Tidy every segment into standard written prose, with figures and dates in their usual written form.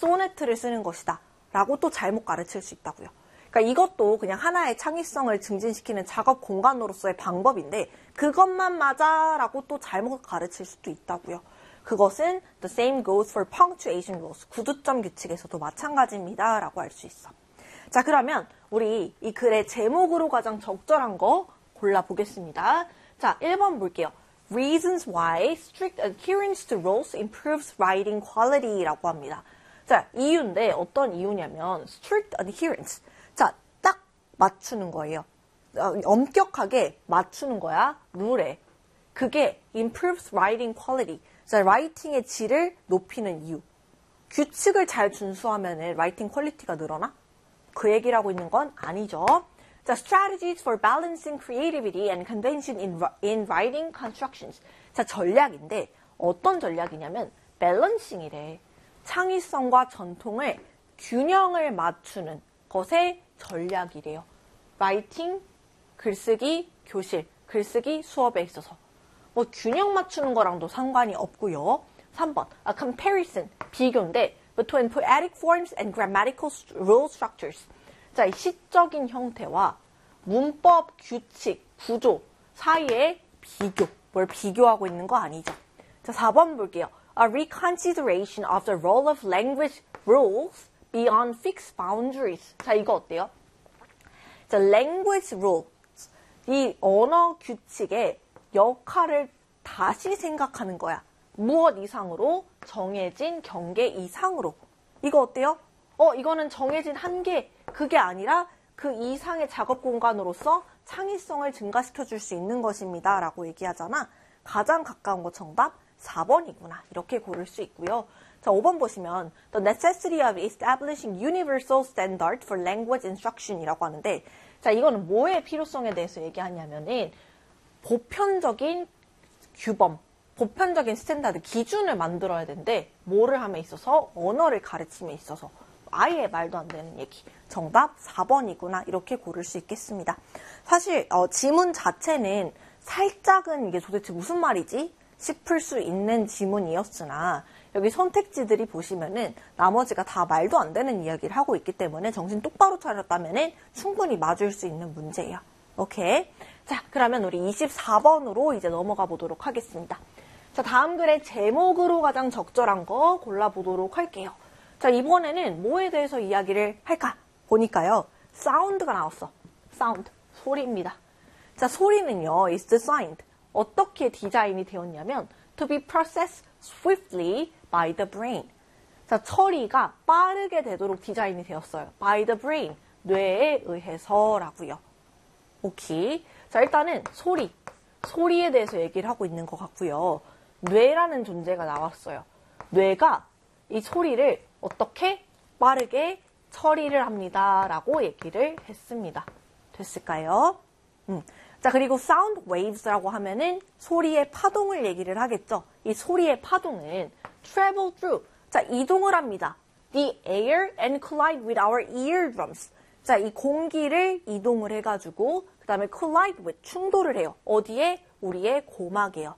소네트를 쓰는 것이다 라고 또 잘못 가르칠 수 있다고요. 그러니까 이것도 그냥 하나의 창의성을 증진시키는 작업 공간으로서의 방법인데 그것만 맞아 라고 또 잘못 가르칠 수도 있다고요. 그것은 the same goes for punctuation rules. 구두점 규칙에서도 마찬가지입니다 라고 할 수 있어. 자, 그러면 우리 이 글의 제목으로 가장 적절한 거 골라보겠습니다. 자, 1번 볼게요. Reasons why strict adherence to rules improves writing quality 라고 합니다. 자, 이유인데 어떤 이유냐면 strict adherence. 자, 딱 맞추는 거예요. 엄격하게 맞추는 거야, 룰에. 그게 improves writing quality. 자, 라이팅의 질을 높이는 이유. 규칙을 잘 준수하면 라이팅 퀄리티가 늘어나? 그 얘기를 하고 있는 건 아니죠. 자, strategies for balancing creativity and convention in writing constructions. 자, 전략인데 어떤 전략이냐면 밸런싱이래. 창의성과 전통을 균형을 맞추는 것의 전략이래요. 라이팅, 글쓰기, 교실, 글쓰기 수업에 있어서. 뭐 균형 맞추는 거랑도 상관이 없고요. 3번, comparison, 비교인데 between poetic forms and grammatical rule structures. 자, 이 시적인 형태와 문법, 규칙, 구조 사이의 비교. 뭘 비교하고 있는 거 아니죠. 자, 4번 볼게요. A reconsideration of the role of language rules beyond fixed boundaries. 자, 이거 어때요? 자, language rules. 이 언어 규칙의 역할을 다시 생각하는 거야. 무엇 이상으로? 정해진 경계 이상으로. 이거 어때요? 이거는 정해진 한계, 그게 아니라 그 이상의 작업 공간으로서 창의성을 증가시켜줄 수 있는 것입니다. 라고 얘기하잖아. 가장 가까운 거 정답 4번이구나. 이렇게 고를 수 있고요. 자, 5번 보시면 The necessity of establishing universal standard for language instruction 이라고 하는데 자, 이거는 뭐의 필요성에 대해서 얘기하냐면은 보편적인 규범, 보편적인 스탠다드, 기준을 만들어야 되는데 뭐를 함에 있어서? 언어를 가르침에 있어서. 아예 말도 안 되는 얘기. 정답 4번이구나. 이렇게 고를 수 있겠습니다. 사실 지문 자체는 살짝은 이게 도대체 무슨 말이지? 싶을 수 있는 지문이었으나 여기 선택지들이 보시면은 나머지가 다 말도 안 되는 이야기를 하고 있기 때문에 정신 똑바로 차렸다면은 충분히 맞을 수 있는 문제예요. 오케이. 자, 그러면 우리 24번으로 이제 넘어가 보도록 하겠습니다. 자, 다음 글의 제목으로 가장 적절한 거 골라보도록 할게요. 자, 이번에는 뭐에 대해서 이야기를 할까? 보니까요. 사운드가 나왔어. 사운드. 소리입니다. 자, 소리는요. is designed. 어떻게 디자인이 되었냐면 to be processed swiftly by the brain. 자, 처리가 빠르게 되도록 디자인이 되었어요. by the brain. 뇌에 의해서라고요. 오케이. 자, 일단은 소리에 대해서 얘기를 하고 있는 것 같고요. 뇌라는 존재가 나왔어요. 뇌가 이 소리를 어떻게 빠르게 처리를 합니다. 라고 얘기를 했습니다. 됐을까요? 자, 그리고 sound waves라고 하면은 소리의 파동을 얘기를 하겠죠. 이 소리의 파동은 travel through. 자, 이동을 합니다. The air and collide with our eardrums. 자, 이 공기를 이동을 해가지고 그 다음에 collide with, 충돌을 해요. 어디에? 우리의 고막이에요.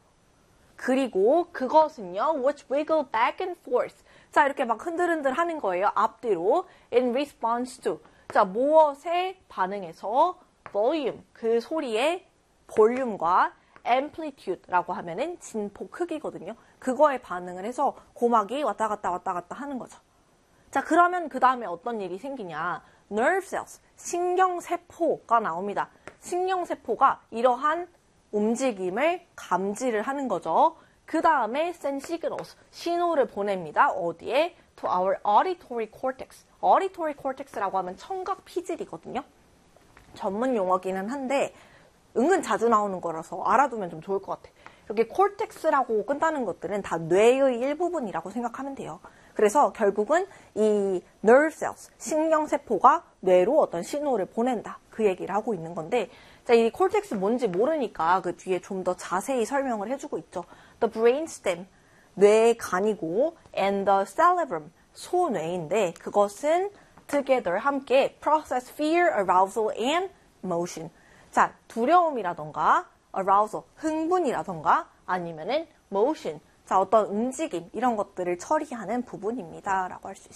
그리고 그것은요, which wiggle back and forth. 자, 이렇게 막 흔들흔들 하는 거예요. 앞뒤로. in response to. 자, 무엇에 반응해서 volume, 그 소리의 볼륨과 amplitude라고 하면은 진폭 크기거든요. 그거에 반응을 해서 고막이 왔다 갔다 하는 거죠. 자, 그러면 그 다음에 어떤 일이 생기냐. nerve cells, 신경세포가 나옵니다. 신경세포가 이러한 움직임을 감지를 하는 거죠. 그 다음에 send signals, 신호를 보냅니다. 어디에? to our auditory cortex. auditory cortex라고 하면 청각 피질이거든요. 전문 용어기는 한데 은근 자주 나오는 거라서 알아두면 좀 좋을 것 같아. 이렇게 cortex라고 끝나는 것들은 다 뇌의 일부분이라고 생각하면 돼요. 그래서 결국은 이 nerve cells, 신경세포가 뇌로 어떤 신호를 보낸다. 그 얘기를 하고 있는 건데 자, 이 cortex 뭔지 모르니까 그 뒤에 좀 더 자세히 설명을 해주고 있죠. The brainstem, 뇌의 간이고 and the cerebrum, 소뇌인데 그것은 together, 함께 process fear, arousal, and motion. 자, 두려움이라던가 arousal, 흥분이라던가 아니면은 motion, 자, 어떤 움직임 이런 것들을 처리하는 부분입니다. 라고 할 수 있어요.